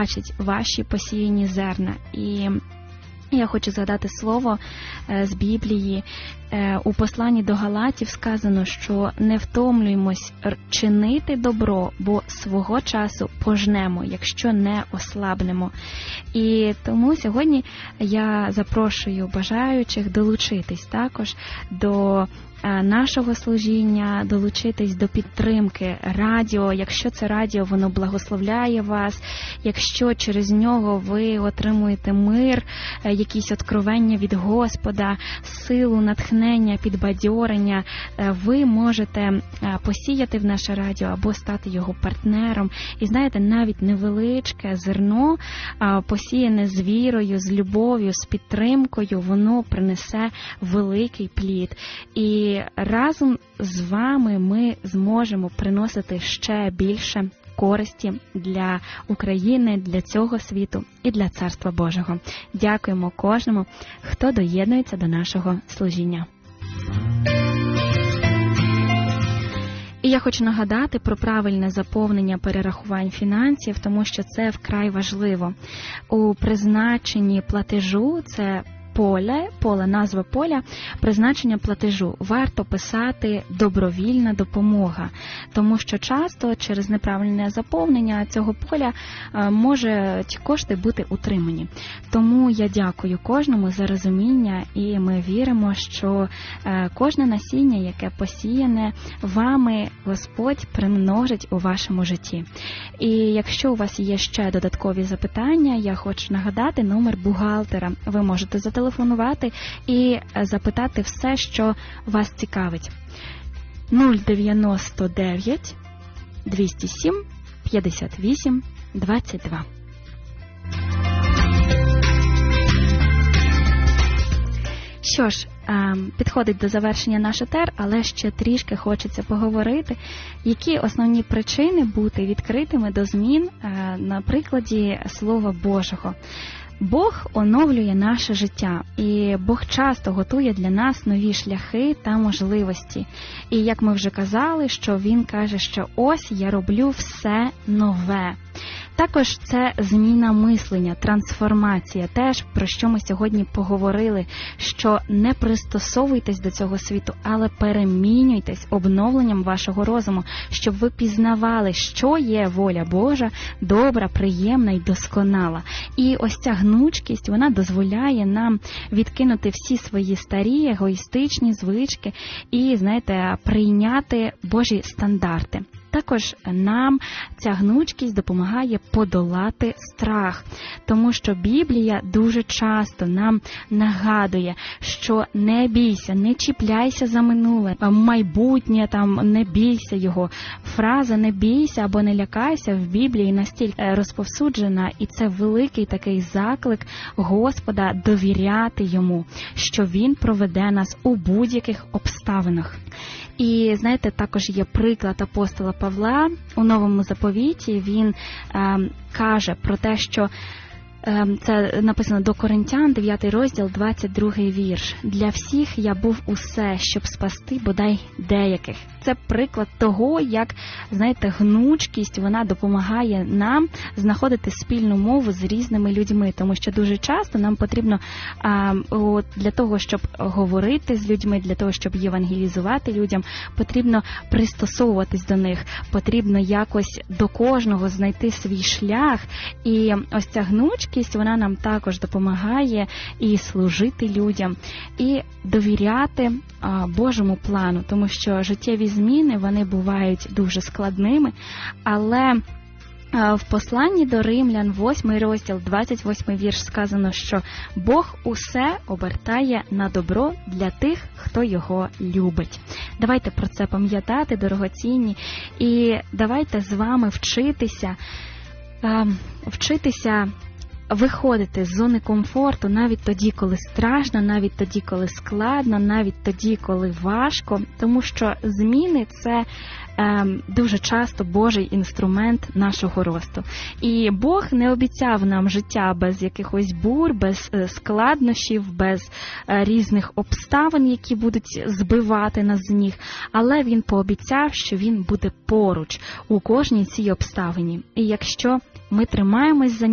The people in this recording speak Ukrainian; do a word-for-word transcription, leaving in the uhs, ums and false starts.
бачить ваші посіяні зерна. І я хочу згадати слово з Біблії. У посланні до Галатів сказано, що не втомлюємось чинити добро, бо свого часу пожнемо, якщо не ослабнемо. І тому сьогодні я запрошую бажаючих долучитись також до нашого служіння, долучитись до підтримки радіо. Якщо це радіо, воно благословляє вас, якщо через нього ви отримуєте мир, якісь откровення від Господа, силу, натхнення, підбадьорення, ви можете посіяти в наше радіо або стати його партнером. І знаєте, навіть невеличке зерно, посіяне з вірою, з любов'ю, з підтримкою, воно принесе великий плід. І разом з вами ми зможемо приносити ще більше користі для України, для цього світу і для Царства Божого. Дякуємо кожному, хто доєднується до нашого служіння. І я хочу нагадати про правильне заповнення перерахувань фінансів, тому що це вкрай важливо. У призначенні платежу, це поле, поле, назва поля, призначення платежу, варто писати «добровільна допомога», тому що часто через неправильне заповнення цього поля можуть кошти бути утримані. Тому я дякую кожному за розуміння, і ми віримо, що кожне насіння, яке посіяне вами, Господь примножить у вашому житті. І якщо у вас є ще додаткові запитання, я хочу нагадати номер бухгалтера. Ви можете зателефонувати телефонувати і запитати все, що вас цікавить. нуль дев'яносто дев'ять двісті сім п'ятдесят вісім двадцять два. Що ж, підходить до завершення наш етер, але ще трішки хочеться поговорити, які основні причини бути відкритими до змін на прикладі Слова Божого. Бог оновлює наше життя, і Бог часто готує для нас нові шляхи та можливості. І як ми вже казали, що Він каже, що ось я роблю все нове. Також це зміна мислення, трансформація, теж про що ми сьогодні поговорили, що не пристосовуйтесь до цього світу, але перемінюйтесь обновленням вашого розуму, щоб ви пізнавали, що є воля Божа, добра, приємна і досконала. І ось ця гнучкість, вона дозволяє нам відкинути всі свої старі егоїстичні звички і, знаєте, прийняти Божі стандарти. Також нам ця гнучкість допомагає подолати страх, тому що Біблія дуже часто нам нагадує, що не бійся, не чіпляйся за минуле, майбутнє, там, не бійся його. Фраза «не бійся» або «не лякайся» в Біблії настільки розповсюджена, і це великий такий заклик Господа довіряти Йому, що Він проведе нас у будь-яких обставинах. І, знаєте, також є приклад апостола Павла у Новому Заповіті. Він е, каже про те, що е, це написано до Коринтян, дев'ятий розділ, двадцять другий вірш. «Для всіх я був усе, щоб спасти бодай деяких». Це приклад того, як, знаєте, гнучкість, вона допомагає нам знаходити спільну мову з різними людьми, тому що дуже часто нам потрібно а, от, для того, щоб говорити з людьми, для того, щоб євангелізувати людям, потрібно пристосовуватись до них, потрібно якось до кожного знайти свій шлях, і ось ця гнучкість, вона нам також допомагає і служити людям, і довіряти а, Божому плану, тому що життєві зміни, вони бувають дуже складними, але в посланні до Римлян, восьмий розділ, двадцять восьмий вірш, сказано, що Бог усе обертає на добро для тих, хто його любить. Давайте про це пам'ятати, дорогоцінні, і давайте з вами вчитися, вчитися виходити з зони комфорту навіть тоді, коли страшно, навіть тоді, коли складно, навіть тоді, коли важко, тому що зміни – це е, дуже часто Божий інструмент нашого росту. І Бог не обіцяв нам життя без якихось бур, без складнощів, без е, різних обставин, які будуть збивати нас з ніг, але Він пообіцяв, що Він буде поруч у кожній цій обставині. І якщо ми тримаємось за